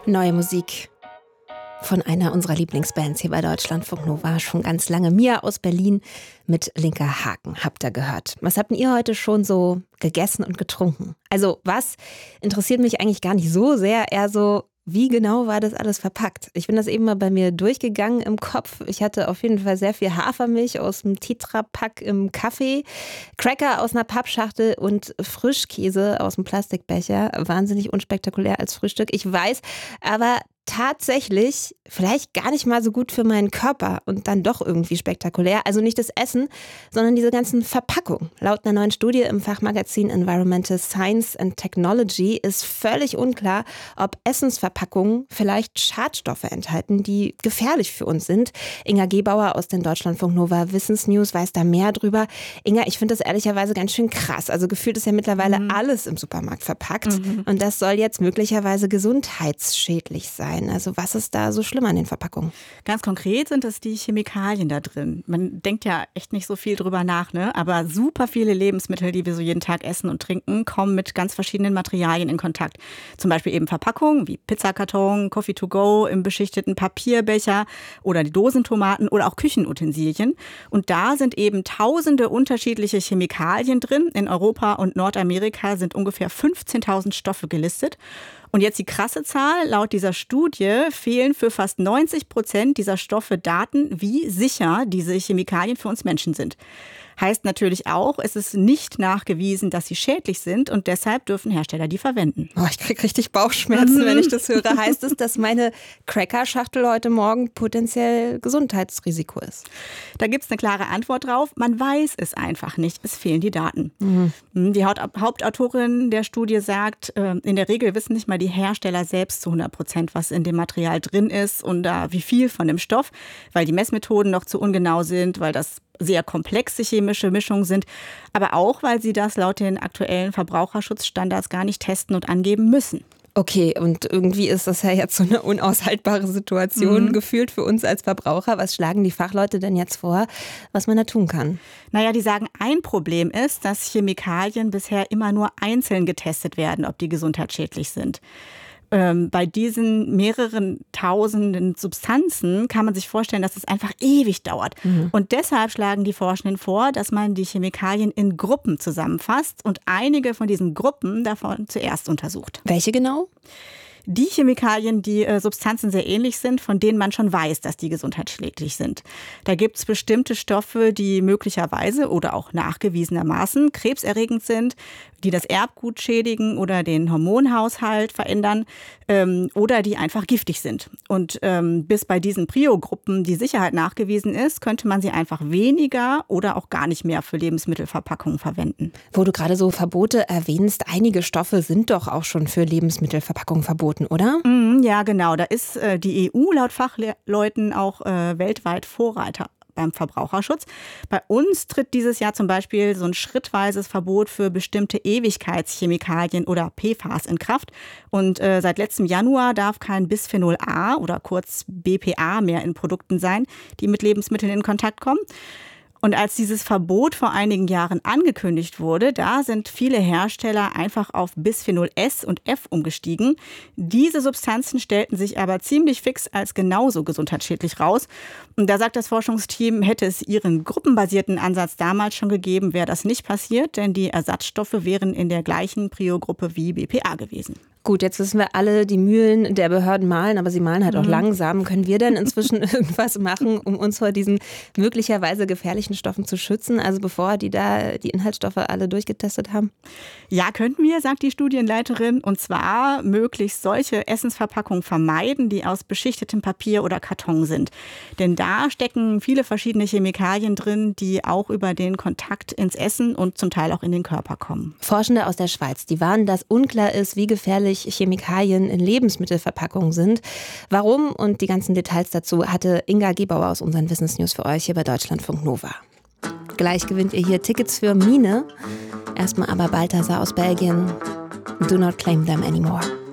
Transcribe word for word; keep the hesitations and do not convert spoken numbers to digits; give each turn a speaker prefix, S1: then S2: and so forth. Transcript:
S1: Neue Musik von einer unserer Lieblingsbands hier bei Deutschlandfunk Nova, schon ganz lange. Mia aus Berlin mit Linker Haken, habt ihr gehört. Was habt ihr heute schon so gegessen und getrunken? Also was interessiert mich eigentlich gar nicht so sehr, eher so, wie genau war das alles verpackt? Ich bin das eben mal bei mir durchgegangen im Kopf. Ich hatte auf jeden Fall sehr viel Hafermilch aus dem Tetrapack im Kaffee, Cracker aus einer Pappschachtel und Frischkäse aus dem Plastikbecher. Wahnsinnig unspektakulär als Frühstück, ich weiß, aber tatsächlich vielleicht gar nicht mal so gut für meinen Körper und dann doch irgendwie spektakulär. Also nicht das Essen, sondern diese ganzen Verpackungen. Laut einer neuen Studie im Fachmagazin Environmental Science and Technology ist völlig unklar, ob Essensverpackungen vielleicht Schadstoffe enthalten, die gefährlich für uns sind. Inga Gebauer aus den Deutschlandfunk Nova Wissensnews weiß da mehr drüber. Inga, ich finde das ehrlicherweise ganz schön krass. Also gefühlt ist ja mittlerweile mhm. alles im Supermarkt verpackt. Mhm. Und das soll jetzt möglicherweise gesundheitsschädlich sein. Also was ist da so schlimm an den Verpackungen?
S2: Ganz konkret sind es die Chemikalien da drin. Man denkt ja echt nicht so viel drüber nach, ne? Aber super viele Lebensmittel, die wir so jeden Tag essen und trinken, kommen mit ganz verschiedenen Materialien in Kontakt. Zum Beispiel eben Verpackungen wie Pizzakarton, Coffee to go im beschichteten Papierbecher oder die Dosentomaten oder auch Küchenutensilien. Und da sind eben tausende unterschiedliche Chemikalien drin. In Europa und Nordamerika sind ungefähr fünfzehntausend Stoffe gelistet. Und jetzt die krasse Zahl, laut dieser Studie fehlen für fast neunzig Prozent dieser Stoffe Daten, wie sicher diese Chemikalien für uns Menschen sind. Heißt natürlich auch, es ist nicht nachgewiesen, dass sie schädlich sind und deshalb dürfen Hersteller die verwenden.
S1: Oh, ich kriege richtig Bauchschmerzen, mhm. wenn ich das höre. Heißt es, dass meine Cracker-Schachtel heute Morgen potenziell Gesundheitsrisiko ist?
S2: Da gibt es eine klare Antwort drauf. Man weiß es einfach nicht. Es fehlen die Daten. Mhm. Die Hauptautorin der Studie sagt, in der Regel wissen nicht mal die Hersteller selbst zu hundert Prozent, was in dem Material drin ist und wie viel von dem Stoff, weil die Messmethoden noch zu ungenau sind, weil das sehr komplexe chemische Mischungen sind, aber auch, weil sie das laut den aktuellen Verbraucherschutzstandards gar nicht testen und angeben müssen.
S1: Okay, und irgendwie ist das ja jetzt so eine unaushaltbare Situation mhm. gefühlt für uns als Verbraucher. Was schlagen die Fachleute denn jetzt vor, was man da tun kann?
S2: Naja, die sagen, ein Problem ist, dass Chemikalien bisher immer nur einzeln getestet werden, ob die gesundheitsschädlich sind. Ähm, bei diesen mehreren tausenden Substanzen kann man sich vorstellen, dass es einfach ewig dauert. Mhm. Und deshalb schlagen die Forschenden vor, dass man die Chemikalien in Gruppen zusammenfasst und einige von diesen Gruppen davon zuerst untersucht.
S1: Welche genau?
S2: Die Chemikalien, die äh, Substanzen sehr ähnlich sind, von denen man schon weiß, dass die gesundheitsschädlich sind. Da gibt es bestimmte Stoffe, die möglicherweise oder auch nachgewiesenermaßen krebserregend sind, die das Erbgut schädigen oder den Hormonhaushalt verändern ähm, oder die einfach giftig sind. Und ähm, bis bei diesen Prio-Gruppen die Sicherheit nachgewiesen ist, könnte man sie einfach weniger oder auch gar nicht mehr für Lebensmittelverpackungen verwenden.
S1: Wo du gerade so Verbote erwähnst, einige Stoffe sind doch auch schon für Lebensmittelverpackungen verboten, oder?
S2: Mm, ja, genau. Da ist äh, die E U laut Fachleuten auch äh, weltweit Vorreiter beim Verbraucherschutz. Bei uns tritt dieses Jahr zum Beispiel so ein schrittweises Verbot für bestimmte Ewigkeitschemikalien oder P F A S in Kraft. Und äh, seit letztem Januar darf kein Bisphenol A oder kurz B P A mehr in Produkten sein, die mit Lebensmitteln in Kontakt kommen. Und als dieses Verbot vor einigen Jahren angekündigt wurde, da sind viele Hersteller einfach auf Bisphenol S und F umgestiegen. Diese Substanzen stellten sich aber ziemlich fix als genauso gesundheitsschädlich raus. Und da sagt das Forschungsteam, hätte es ihren gruppenbasierten Ansatz damals schon gegeben, wäre das nicht passiert, denn die Ersatzstoffe wären in der gleichen Prio-Gruppe wie B P A gewesen.
S1: Gut, jetzt wissen wir alle, die Mühlen der Behörden malen, aber sie malen halt auch mhm. langsam. Können wir denn inzwischen irgendwas machen, um uns vor diesen möglicherweise gefährlichen Stoffen zu schützen? Also bevor die da die Inhaltsstoffe alle durchgetestet haben?
S2: Ja, könnten wir, sagt die Studienleiterin. Und zwar möglichst solche Essensverpackungen vermeiden, die aus beschichtetem Papier oder Karton sind. Denn da stecken viele verschiedene Chemikalien drin, die auch über den Kontakt ins Essen und zum Teil auch in den Körper kommen.
S1: Forschende aus der Schweiz, die warnen, dass unklar ist, wie gefährlich Chemikalien in Lebensmittelverpackungen sind. Warum und die ganzen Details dazu hatte Inga Gebauer aus unseren Wissensnews für euch hier bei Deutschlandfunk Nova. Gleich gewinnt ihr hier Tickets für Mine. Erstmal aber Balthasar aus Belgien. Do not claim them anymore.